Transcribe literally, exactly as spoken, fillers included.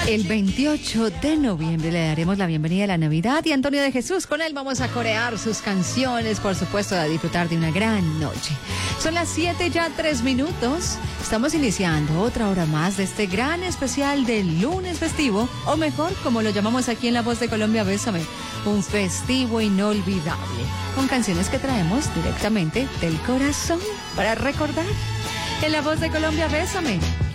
El veintiocho de noviembre le daremos la bienvenida a la Navidad y Antonio de Jesús. Con él vamos a corear sus canciones, por supuesto, a disfrutar de una gran noche. Son las siete ya tres minutos. Estamos iniciando otra hora más de este gran especial del lunes festivo, o mejor, como lo llamamos aquí en La Voz de Colombia, Bésame, un festivo inolvidable, con canciones que traemos directamente del corazón para recordar. En La Voz de Colombia, Bésame.